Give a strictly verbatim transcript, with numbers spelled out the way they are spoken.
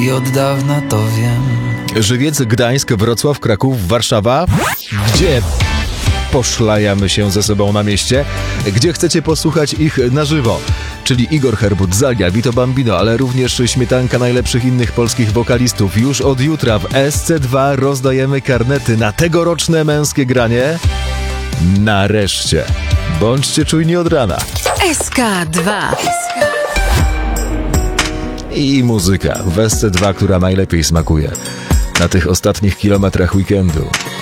i od dawna to wiem. Żywiec, Gdańsk, Wrocław, Kraków, Warszawa. Gdzie poszlajamy się ze sobą na mieście? Gdzie chcecie posłuchać ich na żywo? Czyli Igor Herbut, Zalia, Vito Bambino, ale również śmietanka najlepszych innych polskich wokalistów. Już od jutra w S C dwa rozdajemy karnety na tegoroczne męskie granie. Nareszcie. Bądźcie czujni od rana. S K dwa. I muzyka w S C dwa, która najlepiej smakuje na tych ostatnich kilometrach weekendu.